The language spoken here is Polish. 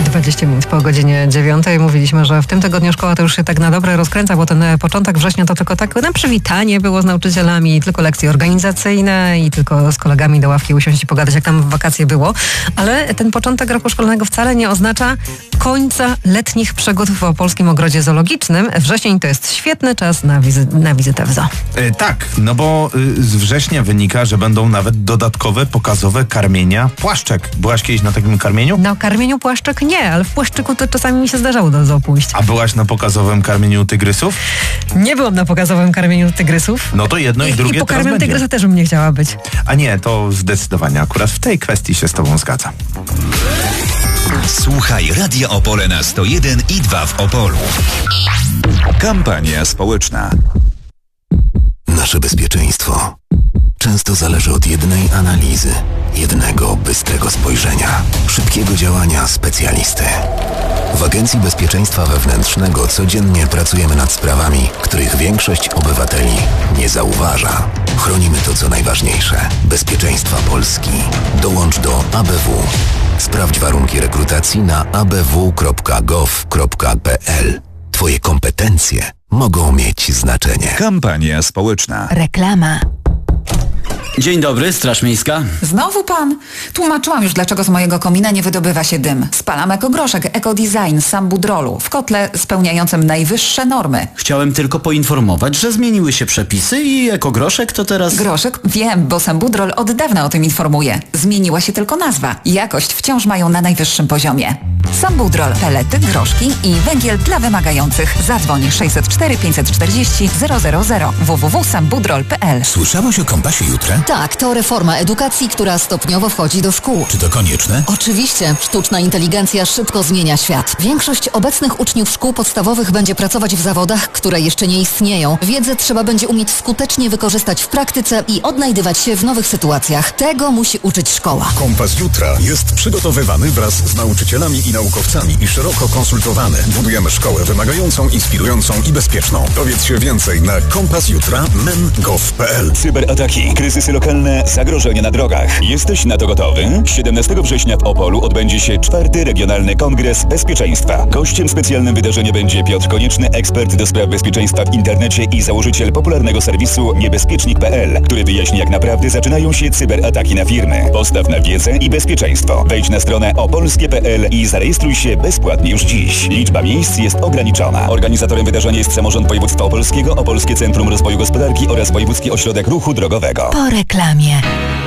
20 minut po godzinie 9. Mówiliśmy, że w tym tygodniu szkoła to już się tak na dobre rozkręca, bo ten początek września to tylko tak na przywitanie było z nauczycielami, tylko lekcje organizacyjne i tylko z kolegami do ławki usiąść i pogadać, jak tam w wakacje było. Ale ten początek roku szkolnego wcale nie oznacza końca letnich przygód w Opolskim Ogrodzie Zoologicznym. Wrzesień to jest świetny czas na wizytę w zoo. Tak, no bo z września wynika, że będą nawet dodatkowe, pokazowe karmienia płaszczek. Byłaś kiedyś na takim karmieniu? Na karmieniu płaszczek nie, ale w płaszczyku to czasami mi się zdarzało do zoo pójść. A byłaś na pokazowym karmieniu tygrysów? Nie byłam na pokazowym karmieniu tygrysów. No to jedno i drugie I po teraz karmieniu będzie. tygrysa też bym nie chciała być. A nie, to zdecydowanie akurat w tej kwestii się z tobą zgadzam. Słuchaj Radia Opole na 101 i 2 w Opolu. Kampania społeczna. Nasze bezpieczeństwo często zależy od jednej analizy, jednego bystrego spojrzenia, szybkiego działania specjalisty. W Agencji Bezpieczeństwa Wewnętrznego codziennie pracujemy nad sprawami, których większość obywateli nie zauważa. Chronimy to, co najważniejsze. Bezpieczeństwa Polski. Dołącz do ABW. Sprawdź warunki rekrutacji na abw.gov.pl. Twoje kompetencje mogą mieć znaczenie. Kampania społeczna. Reklama. Dzień dobry, Straż Miejska. Znowu pan? Tłumaczyłam już, dlaczego z mojego komina nie wydobywa się dym. Spalam ekogroszek Ecodesign z Sambudrolu w kotle spełniającym najwyższe normy. Chciałem tylko poinformować, że zmieniły się przepisy i ekogroszek to teraz... Groszek? Wiem, bo Sambudrol od dawna o tym informuje. Zmieniła się tylko nazwa. Jakość wciąż mają na najwyższym poziomie. Sambudrol, pelety, groszki i węgiel dla wymagających. Zadzwoń 604 540 000 www.sambudrol.pl. Słyszałaś o Kompasie Jutra? Tak, to reforma edukacji, która stopniowo wchodzi do szkół. Czy to konieczne? Oczywiście, sztuczna inteligencja szybko zmienia świat. Większość obecnych uczniów szkół podstawowych będzie pracować w zawodach, które jeszcze nie istnieją. Wiedzę trzeba będzie umieć skutecznie wykorzystać w praktyce i odnajdywać się w nowych sytuacjach. Tego musi uczyć szkoła. Kompas Jutra jest przygotowywany wraz z nauczycielami i naukowcami i szeroko konsultowany. Budujemy szkołę wymagającą, inspirującą i bezpieczną. Dowiedz się więcej na kompasjutra.men.gov.pl. Cyberataki, kryzysy lokalne, zagrożenia na drogach. Jesteś na to gotowy? 17 września w Opolu odbędzie się 4. Regionalny Kongres Bezpieczeństwa. Gościem specjalnym wydarzenia będzie Piotr Konieczny, ekspert do spraw bezpieczeństwa w internecie i założyciel popularnego serwisu niebezpiecznik.pl, który wyjaśni, jak naprawdę zaczynają się cyberataki na firmy. Postaw na wiedzę i bezpieczeństwo. Wejdź na stronę opolskie.pl i zarejestruj się bezpłatnie już dziś. Liczba miejsc jest ograniczona. Organizatorem wydarzenia jest Samorząd Województwa Opolskiego, Opolskie Centrum Rozwoju Gospodarki oraz Wojewódzki Ośrodek Ruchu Drogowego. Po reklamie.